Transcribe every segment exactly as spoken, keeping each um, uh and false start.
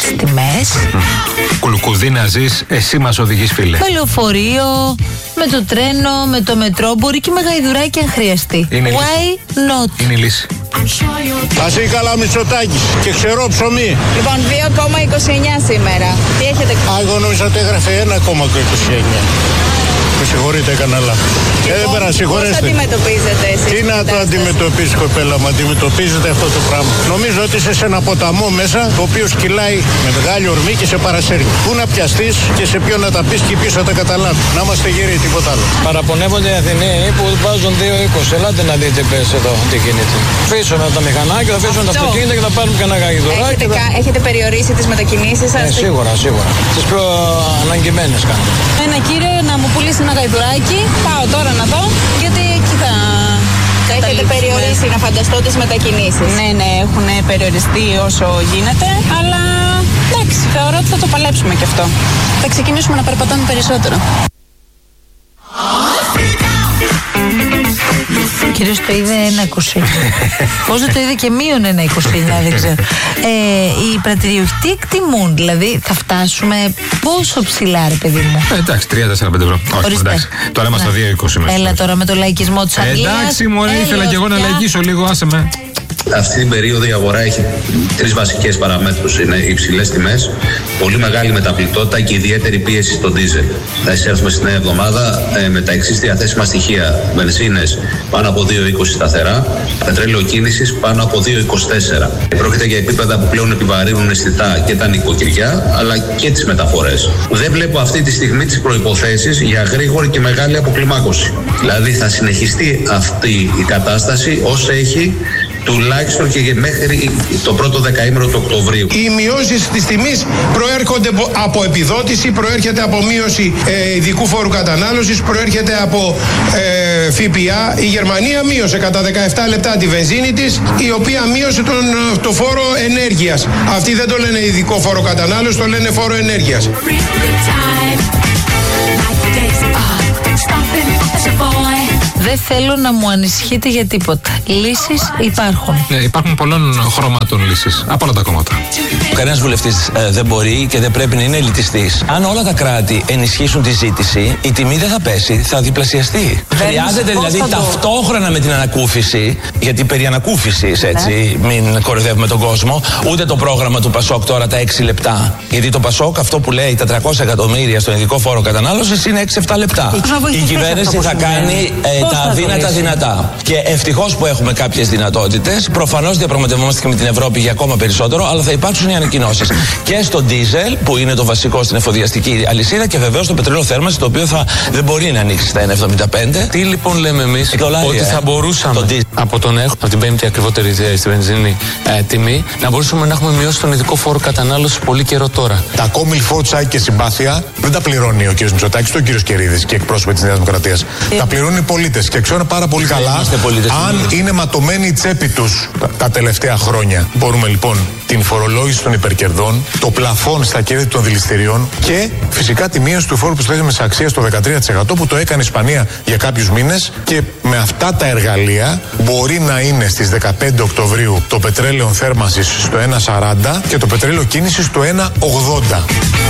τις τιμές. Κουλκουδί να ζεις, εσύ μας οδηγείς, φίλε. Με λεωφορείο, με το τρένο, με το μετρό, μπορεί και με γαϊδουράκι αν χρειαστεί. Είναι Why not? Είναι η λύση. Ας ή καλά Μητσοτάκης και ξερό ψωμί. Λοιπόν, δύο κόμμα είκοσι εννιά σήμερα. Τι έχετε? Α, εγώ νόμιζα ότι έγραφε ένα κόμμα είκοσι εννιά. Με συγχωρείτε, έκανα λάθος. Ε, δεν πέρα, συγχωρέστε. Πώς αντιμετωπίζετε εσείς? Τι να το αντιμετωπίσει, κοπέλα μου, αντιμετωπίζετε αυτό το πράγμα. Νομίζω ότι είσαι σε ένα ποταμό μέσα, το οποίο κυλάει με μεγάλη ορμή και σε παρασέρνει. Πού να πιαστείς και σε ποιον να τα πεις και ποιος θα τα καταλάβει. Να είμαστε γεροί, τίποτα άλλο. Παραπονεύονται οι Αθηναίοι που βάζουν δύο είκοσι. Ελάτε να δείτε πες εδώ τι γίνεται. Αφήσουμε τα μηχανάκια, θα αφήσουμε τα αυτοκίνητα και θα πάρουμε και ένα γαϊδουράκι. Έχετε, θα... έχετε περιορίσει τις μετακινήσεις σας? Ε, σίγουρα, σίγουρα. Τις πιο αναγκημένες κάνουμε. Ένα κύριο να μου πουλήσει ένα γαϊδουράκι. Πάω τώρα να δω, γιατί εκεί θα. Έχετε περιορίσει, να φανταστώ, τις μετακινήσεις? Ναι, ναι, έχουν περιοριστεί όσο γίνεται, αλλά εντάξει, θεωρώ ότι θα το παλέψουμε και αυτό. Θα ξεκινήσουμε να περπατάμε περισσότερο. Ο κύριος το είδε ένα είκοσι. Πώς δεν το είδε και μείον ένα είκοσι εννιά, δεν ξέρω. Ε, οι πρατηριοχοί τι εκτιμούν, δηλαδή θα φτάσουμε πόσο ψηλά, ρε παιδί μου? Ε, εντάξει, τρία τέσσερα πέντε ευρώ. Όχι, εντάξει. Τώρα είμαστε στα δύο είκοσι μέσα. Έλα τώρα με το λαϊκισμό της Αγγλίας. Εντάξει, μωρέ, ήθελα και εγώ να λαϊκίσω λίγο, άσε με. Αυτή την περίοδο η αγορά έχει τρεις βασικές παραμέτρους. Είναι οι υψηλές τιμές, πολύ μεγάλη μεταβλητότητα και ιδιαίτερη πίεση στο ντίζελ. Θα εισέλθουμε στην νέα εβδομάδα ε, με τα εξής διαθέσιμα στοιχεία. Βενζίνες πάνω από δύο είκοσι σταθερά, πετρέλαιο κίνησης πάνω από δύο είκοσι τέσσερα. Πρόκειται για επίπεδα που πλέον επιβαρύνουν αισθητά και τα νοικοκυριά αλλά και τις μεταφορές. Δεν βλέπω αυτή τη στιγμή τις προϋποθέσεις για γρήγορη και μεγάλη αποκλιμάκωση. Δηλαδή θα συνεχιστεί αυτή η κατάσταση όσο έχει, τουλάχιστον και μέχρι το πρώτο δεκαήμερο του Οκτωβρίου. Οι μειώσεις της τιμής προέρχονται από επιδότηση, προέρχεται από μείωση ε, ειδικού φόρου κατανάλωσης, προέρχεται από ε, ΦΠΑ. Η Γερμανία μείωσε κατά δεκαεπτά λεπτά τη βενζίνη της, η οποία μείωσε τον, το φόρο ενέργειας. Αυτοί δεν το λένε ειδικό φόρο κατανάλωσης, το λένε φόρο ενέργειας. Δεν θέλω να μου ανησυχείτε για τίποτα. Λύσεις υπάρχουν. Ναι, υπάρχουν πολλών χρωμάτων λύσεις από όλα τα κόμματα. Κανένας βουλευτής ε, δεν μπορεί και δεν πρέπει να είναι ελιτιστής. Αν όλα τα κράτη ενισχύσουν τη ζήτηση, η τιμή δεν θα πέσει, θα διπλασιαστεί. Δεν Χρειάζεται δηλαδή το... ταυτόχρονα με την ανακούφιση, γιατί περί ανακούφισης, έτσι, ναι. Μην κοροϊδεύουμε τον κόσμο, ούτε το πρόγραμμα του Πασόκ τώρα τα έξι λεπτά. Γιατί το Πασόκ αυτό που λέει τα τριακόσια εκατομμύρια στον ειδικό φόρο κατανάλωσης είναι έξι επτά λεπτά. Η κυβέρνηση θα κάνει ε, τα αδύνατα δυνατά. Και ευτυχώς που έχουμε κάποιες δυνατότητες. Προφανώς διαπραγματευόμαστε και με την Ευρώπη για ακόμα περισσότερο, αλλά θα υπάρξουν οι ανακοινώσεις. Και στο ντίζελ, που είναι το βασικό στην εφοδιαστική αλυσίδα, και βεβαίως το πετρέλαιο θέρμανσης, το οποίο θα, δεν μπορεί να ανοίξει στα ένα εβδομήντα πέντε. Τι λοιπόν λέμε εμείς, ότι ε, θα μπορούσαμε το από τον έχω, από την πέμπτη ακριβότερη στη βενζίνη ε, τιμή, να μπορούσαμε να έχουμε μειώσει τον ειδικό φόρο κατανάλωσης πολύ καιρό τώρα. Τα κόμιλφο, τσάκ και συμπάθεια δεν τα πληρώνει ο κ. Μητσοτάκης, το κ. Κερίδης και εκπρόσωποι της Νέας Δημοκρατίας. Ε, τα πληρώνουν οι πολίτες και ξέρουν πάρα πολύ καλά αν είναι ματωμένη η τσέπη τους τα, τα τελευταία χρόνια. Μπορούμε λοιπόν την φορολόγηση των υπερκερδών, το πλαφόν στα κέρδη των δηληστηριών και φυσικά τη μείωση του φόρου προσθέσιμης αξίας στο δεκατρία τοις εκατό που το έκανε η Ισπανία για κάποιους μήνες, και με αυτά τα εργαλεία μπορεί να είναι στις δεκαπέντε Οκτωβρίου το πετρέλαιο θέρμανσης στο ένα σαράντα και το πετρέλαιο κίνησης στο ένα ογδόντα.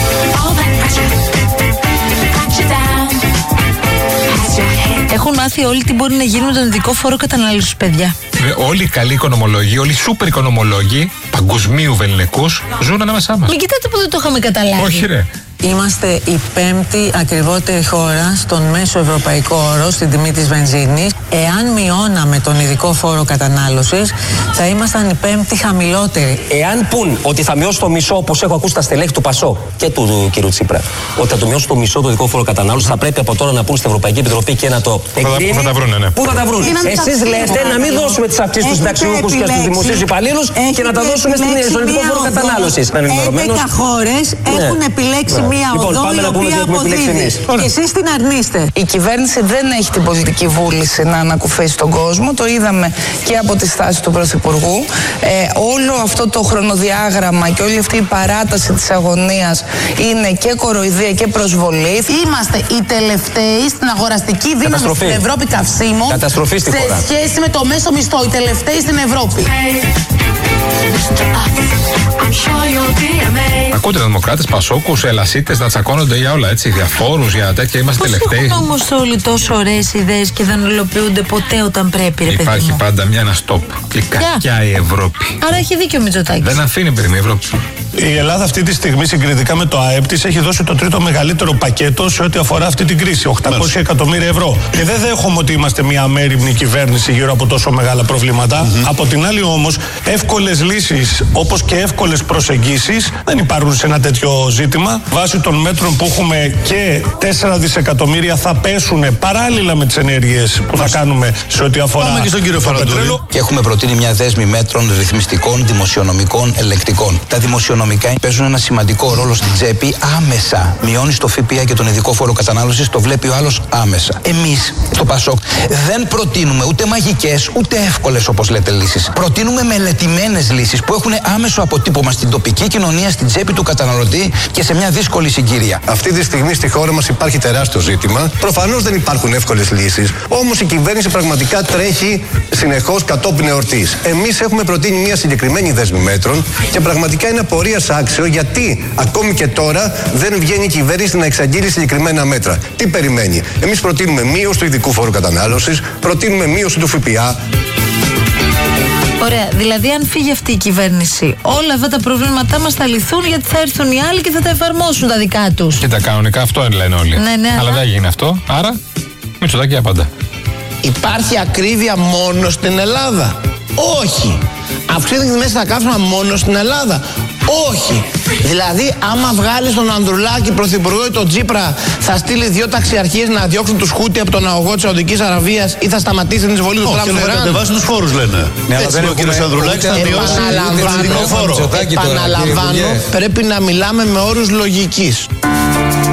Έχουν μάθει όλοι τι μπορεί να γίνει με τον ειδικό φόρο κατανάλωσης, παιδιά. Όλοι οι καλοί οικονομολόγοι, όλοι οι σούπερ οικονομολόγοι παγκοσμίου βεληνικούς ζουν ανάμεσά μας. Μην κοιτάτε που δεν το είχαμε καταλάβει. Όχι, ρε. Είμαστε η πέμπτη ακριβότερη χώρα στον μέσο ευρωπαϊκό όρο στην τιμή της βενζίνης. Εάν μειώναμε τον ειδικό φόρο κατανάλωσης, θα ήμασταν η πέμπτη χαμηλότερη. Εάν πουν ότι θα μειώσει το μισό, όπως έχω ακούσει τα στελέχη του Πασό και του κ. Τσίπρα, ότι θα το μειώσει το μισό το ειδικό φόρο κατανάλωσης, θα πρέπει από τώρα να πούν στην Ευρωπαϊκή Επιτροπή και να το εγκρίνει. Πού θα τα βρούνε, ναι. Πού θα τα βρούνε. Εσείς λέτε να μην δώσουμε τις αυξήσεις στους συνταξιούχους και στους δημοσίους υπαλλήλους και να τα δώσουμε στον ειδικό φόρο κατανάλωσης. έντεκα χώρες έχουν επιλέξει μία οδό η οποία αποδίδει. Και εσείς την αρνείστε. Η κυβέρνηση δεν έχει την πολιτική βούληση να ανακουφίσει τον κόσμο. Το είδαμε και από τη στάση του Πρωθυπουργού. Ε, όλο αυτό το χρονοδιάγραμμα και όλη αυτή η παράταση της αγωνίας είναι και κοροϊδία και προσβολή. Είμαστε οι τελευταίοι στην αγοραστική δύναμη στην Ευρώπη καυσίμων. Καταστροφή στη χώρα. Σε σχέση με το μέσο μισθό, οι τελευταίοι στην Ευρώπη. Ακούτε δημοκράτες, πασόκους, ελασίτες να τσακώνονται για όλα έτσι. Διαφόρους, για τέτοια. Είμαστε Πώς τελευταίοι. έχουν όμως όλοι τόσο ωραίες ιδέες και δεν υλοποιούνται ποτέ όταν πρέπει, ρε παιδί μου. Υπάρχει πάντα μια ένα stop. Και κακιά η Ευρώπη. Άρα έχει δίκιο ο Μητσοτάκης. Δεν αφήνει παιδί η Ευρώπη. Η Ελλάδα αυτή τη στιγμή συγκριτικά με το ΑΕΠ της έχει δώσει το τρίτο μεγαλύτερο πακέτο σε ό,τι αφορά αυτή την κρίση, οκτακόσια εκατομμύρια ευρώ. Και δεν δέχομαι ότι είμαστε μια αμέριμνη κυβέρνηση γύρω από τόσο μεγάλα προβλήματα. Mm-hmm. Από την άλλη όμως, εύκολες λύσεις όπως και εύκολες προσεγγίσεις δεν υπάρχουν σε ένα τέτοιο ζήτημα. Βάσει των μέτρων που έχουμε και τέσσερα δισεκατομμύρια θα πέσουν παράλληλα με τις ενέργειες που θα κάνουμε σε ό,τι αφορά Πάμε και στον κύριο το πετρέλαιο. Και έχουμε προτείνει μια δέσμη μέτρων ρυθμιστικών, δημοσιονομικών, ελεκτικών. Τα δημοσιονομικά παίζουν ένα σημαντικό ρόλο στην τσέπη άμεσα. Μειώνει το ΦΠΑ και τον ειδικό φόρο κατανάλωσης, το βλέπει ο άλλος άμεσα. Εμείς, στο Πασόκ, δεν προτείνουμε ούτε μαγικές ούτε εύκολες όπως λέτε λύσεις. Προτείνουμε μελετημένες λύσεις που έχουν άμεσο αποτύπωμα στην τοπική κοινωνία, στην τσέπη του καταναλωτή και σε μια δύσκολη συγκυρία. Αυτή τη στιγμή στη χώρα μας υπάρχει τεράστιο ζήτημα. Προφανώς δεν υπάρχουν εύκολες λύσεις. Όμως η κυβέρνηση πραγματικά τρέχει συνεχώς κατόπιν εορτής. Εμείς έχουμε προτείνει μια συγκεκριμένη δέσμη μέτρων και πραγματικά είναι απορία άξιο γιατί ακόμη και τώρα δεν βγαίνει η κυβέρνηση να εξαγγείλει συγκεκριμένα μέτρα. Τι περιμένει? Εμείς προτείνουμε μείωση του ειδικού φόρου κατανάλωσης, προτείνουμε μείωση του ΦΠΑ. Ωραία, δηλαδή αν φύγει αυτή η κυβέρνηση, όλα αυτά τα προβλήματά μας θα λυθούν γιατί θα έρθουν οι άλλοι και θα τα εφαρμόσουν τα δικά τους. Και τα κανονικά αυτό λένε όλοι. Ναι, ναι, αλλά δεν γίνει αυτό. Άρα, Μητσοτάκη απάντα. Υπάρχει ακρίβεια μόνο στην Ελλάδα? Όχι. Αυξήθηκε τη μέση στα καύσιμα μόνο στην Ελλάδα? Όχι. Δηλαδή, άμα βγάλει τον Ανδρουλάκη πρωθυπουργό ή τον Τσίπρα, θα στείλει δύο ταξιαρχίες να διώξουν τους Χούτι από τον αγωγό της Σαουδικής Αραβίας ή θα σταματήσει την εισβολή του Τραμπ στο Ιράν? Όχι, θα κατεβάσει τους φόρους, λένε. Ναι, αλλά δεν ο κύριος Ανδρουλάκης θα μειώσει τον ειδικό φόρο. Επαναλαμβάνω, πρέπει να μιλάμε με όρους λογικής.